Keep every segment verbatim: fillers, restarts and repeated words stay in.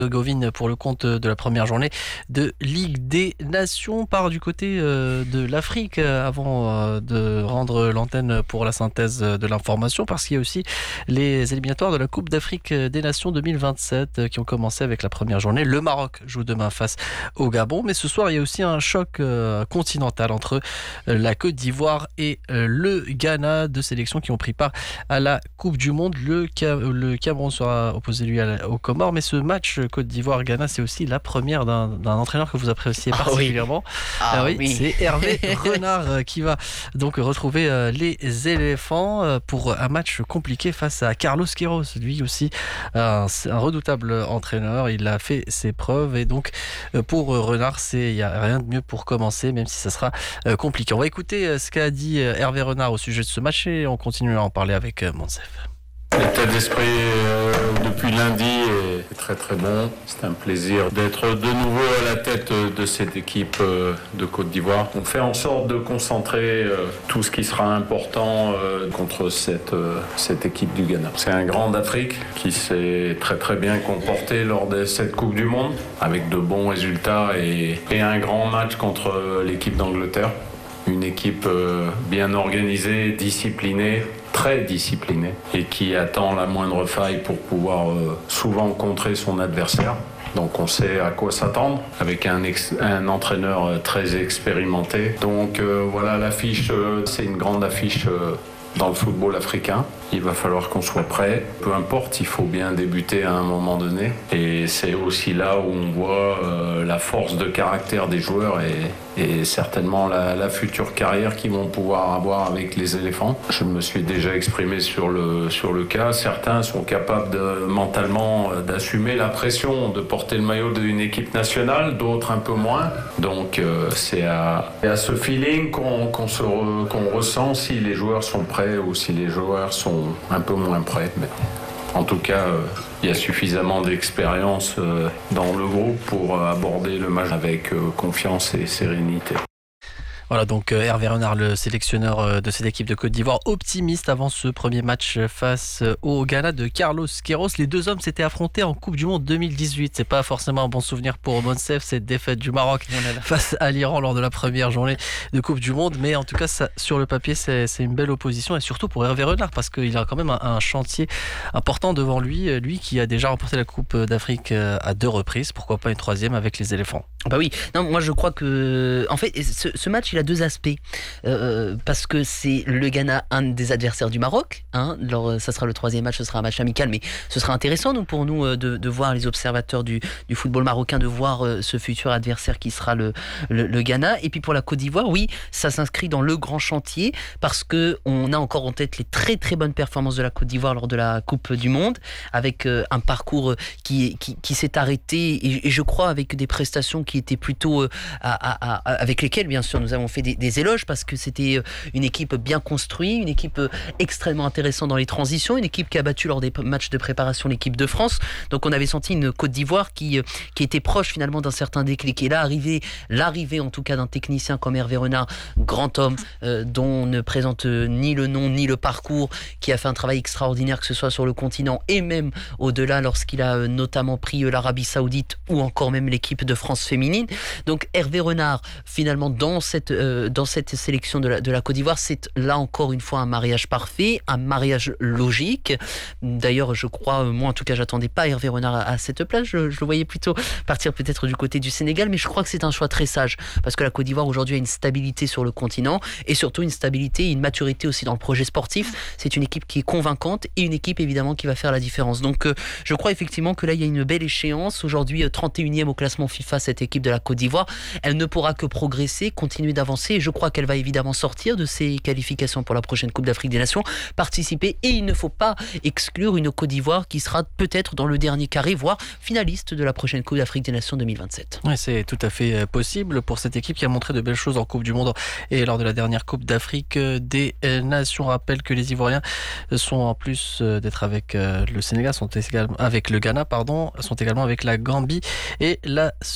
Herzégovine pour le compte de la première journée de Ligue des Nations. On part du côté de l'Afrique avant de rendre l'antenne pour la synthèse de l'information, parce qu'il y a aussi les éliminatoires de la Coupe d'Afrique des Nations deux mille vingt-sept qui ont commencé avec la première journée. Le Maroc joue demain face au Gabon, mais ce soir il y a aussi un choc continental entre la Côte d'Ivoire et le Ghana, deux sélections qui ont pris part à la Coupe du Monde. Le, le Cameroun sera opposé lui aux Comores, mais ce match Côte d'Ivoire-Ghana, c'est aussi la première d'un, d'un entraîneur que vous appréciez ah particulièrement. Oui. Ah, ah oui, oui. C'est Hervé Renard qui va donc retrouver les éléphants pour un match compliqué face à Carlos Queiroz. Lui aussi, un, un redoutable entraîneur. Il a fait ses preuves et donc pour Renard, il n'y a rien de mieux pour commencer, même si ça sera compliqué. On va écouter ce qu'a dit Hervé Renard au sujet de ce match et on continue à en parler avec Monsef. L'état d'esprit euh, depuis lundi est très très bon. C'est un plaisir d'être de nouveau à la tête de cette équipe euh, de Côte d'Ivoire. On fait en sorte de concentrer euh, tout ce qui sera important euh, contre cette, euh, cette équipe du Ghana. C'est un grand d'Afrique qui s'est très très bien comporté lors de cette Coupe du Monde, avec de bons résultats et, et un grand match contre l'équipe d'Angleterre. Une équipe euh, bien organisée, disciplinée, très disciplinée et qui attend la moindre faille pour pouvoir euh, souvent contrer son adversaire. Donc on sait à quoi s'attendre avec un, ex- un entraîneur très expérimenté. Donc euh, voilà, l'affiche, euh, c'est une grande affiche euh, dans le football africain. Il va falloir qu'on soit prêt. Peu importe, il faut bien débuter à un moment donné. Et c'est aussi là où on voit euh, la force de caractère des joueurs et, et certainement la, la future carrière qu'ils vont pouvoir avoir avec les éléphants. Je me suis déjà exprimé sur le, sur le cas. Certains sont capables de, mentalement d'assumer la pression de porter le maillot d'une équipe nationale, d'autres un peu moins. Donc euh, c'est à, à ce feeling qu'on, qu'on, se re, qu'on ressent si les joueurs sont prêts ou si les joueurs sont un peu moins prêts, mais en tout cas, euh, il y a suffisamment d'expérience euh, dans le groupe pour euh, aborder le match avec euh, confiance et sérénité. Voilà donc Hervé Renard, le sélectionneur de cette équipe de Côte d'Ivoire, optimiste avant ce premier match face au Ghana de Carlos Queiroz. Les deux hommes s'étaient affrontés en Coupe du Monde deux mille dix-huit. C'est pas forcément un bon souvenir pour Monsef, cette défaite du Maroc face à l'Iran lors de la première journée de Coupe du Monde. Mais en tout cas, ça, sur le papier, c'est, c'est une belle opposition et surtout pour Hervé Renard parce qu'il a quand même un, un chantier important devant lui. Lui qui a déjà remporté la Coupe d'Afrique à deux reprises. Pourquoi pas une troisième avec les éléphants? Bah oui, non, moi je crois que en fait ce, ce match il a deux aspects euh, parce que c'est le Ghana, un des adversaires du Maroc, hein, alors, ça sera le troisième match, ce sera un match amical, mais ce sera intéressant donc, pour nous de, de voir les observateurs du, du football marocain, de voir euh, ce futur adversaire qui sera le, le, le Ghana. Et puis pour la Côte d'Ivoire, oui, ça s'inscrit dans le grand chantier parce que on a encore en tête les très très bonnes performances de la Côte d'Ivoire lors de la Coupe du Monde, avec euh, un parcours qui, qui, qui s'est arrêté et, et je crois avec des prestations qui étaient plutôt euh, à, à, à, avec lesquelles bien sûr nous avons fait des, des éloges parce que c'était une équipe bien construite, une équipe extrêmement intéressante dans les transitions, une équipe qui a battu lors des matchs de préparation l'équipe de France. Donc on avait senti une Côte d'Ivoire qui, qui était proche finalement d'un certain déclic. Et là, arrivé, l'arrivée en tout cas d'un technicien comme Hervé Renard, grand homme euh, dont on ne présente ni le nom ni le parcours, qui a fait un travail extraordinaire que ce soit sur le continent et même au-delà lorsqu'il a notamment pris l'Arabie Saoudite ou encore même l'équipe de France féminine. Donc Hervé Renard, finalement, dans cette, euh, dans cette sélection de la, de la Côte d'Ivoire, c'est là encore une fois un mariage parfait, un mariage logique. D'ailleurs, je crois, moi en tout cas, j'attendais pas Hervé Renard à, à cette place. Je, je le voyais plutôt partir peut-être du côté du Sénégal, mais je crois que c'est un choix très sage parce que la Côte d'Ivoire aujourd'hui a une stabilité sur le continent et surtout une stabilité et une maturité aussi dans le projet sportif. C'est une équipe qui est convaincante et une équipe évidemment qui va faire la différence. Donc, euh, je crois effectivement que là, il y a une belle échéance. Aujourd'hui, trente et unième au classement FIFA, cette équipe de la Côte d'Ivoire. Elle ne pourra que progresser, continuer d'avancer et je crois qu'elle va évidemment sortir de ses qualifications pour la prochaine Coupe d'Afrique des Nations, participer et il ne faut pas exclure une Côte d'Ivoire qui sera peut-être dans le dernier carré, voire finaliste de la prochaine Coupe d'Afrique des Nations deux mille vingt-sept. Ouais, c'est tout à fait possible pour cette équipe qui a montré de belles choses en Coupe du Monde et lors de la dernière Coupe d'Afrique des Nations. On rappelle que les Ivoiriens sont en plus d'être avec le Sénégal, sont également avec le Ghana, pardon, sont également avec la Gambie et la Somalie.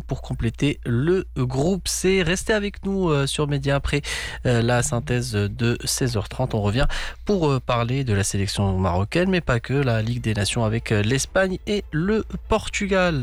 pour compléter le groupe C. Restez avec nous euh, sur Média après euh, la synthèse de seize heures trente. On revient pour euh, parler de la sélection marocaine, mais pas que, la Ligue des Nations avec euh, l'Espagne et le Portugal.